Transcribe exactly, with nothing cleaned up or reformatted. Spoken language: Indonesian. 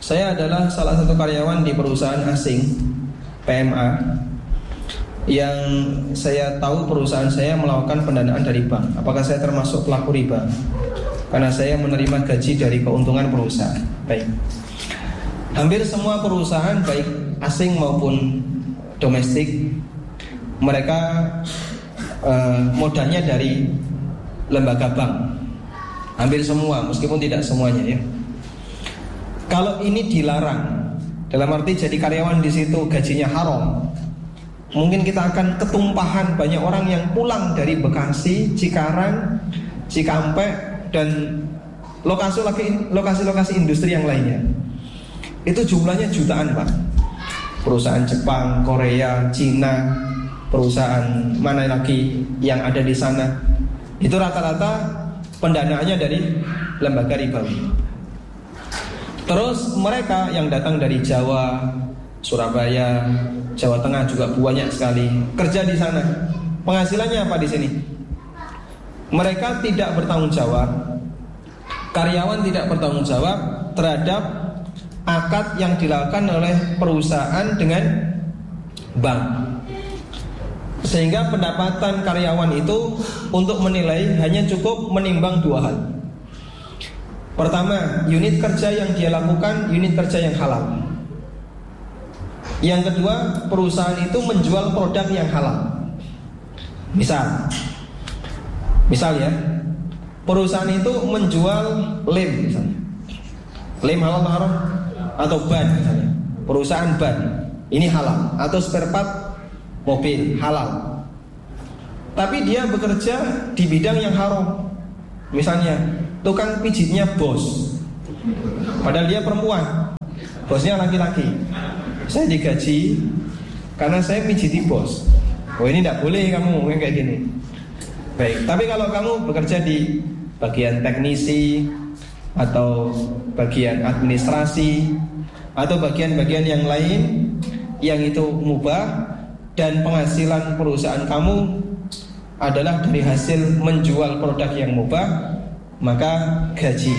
Saya adalah salah satu karyawan di perusahaan asing P M A yang saya tahu perusahaan saya melakukan pendanaan dari bank. Apakah saya termasuk pelaku riba? Karena saya menerima gaji dari keuntungan perusahaan. Baik. Hampir semua perusahaan baik asing maupun domestik, mereka eh, modalnya dari lembaga bank. Hampir semua, meskipun tidak semuanya ya. Kalau ini dilarang, dalam arti jadi karyawan di situ gajinya haram, mungkin kita akan ketumpahan banyak orang yang pulang dari Bekasi, Cikarang, Cikampek, dan lokasi-lokasi industri yang lainnya. Itu jumlahnya jutaan, Pak. Perusahaan Jepang, Korea, Cina, perusahaan mana lagi yang ada di sana, itu rata-rata pendanaannya dari lembaga ribawi. Terus mereka yang datang dari Jawa, Surabaya, Jawa Tengah juga banyak sekali kerja di sana. Penghasilannya apa di sini? Mereka tidak bertanggung jawab, karyawan tidak bertanggung jawab terhadap akad yang dilakukan oleh perusahaan dengan bank. Sehingga pendapatan karyawan itu untuk menilai hanya cukup menimbang dua hal. Pertama, unit kerja yang dia lakukan unit kerja yang halal. Yang kedua, perusahaan itu menjual produk yang halal. Misal Misal ya, perusahaan itu menjual lem misalnya. Lem halal atau haram? Atau ban misalnya. Perusahaan ban, ini halal. Atau spare part mobil, halal. Tapi dia bekerja di bidang yang haram. Misalnya tukang pijitnya bos, padahal dia perempuan, bosnya laki-laki. Saya digaji karena saya pijiti bos. Oh, ini tidak boleh kamu kayak gini. Baik, tapi kalau kamu bekerja di bagian teknisi atau bagian administrasi atau bagian-bagian yang lain yang itu mubah dan penghasilan perusahaan kamu adalah dari hasil menjual produk yang mubah, maka gaji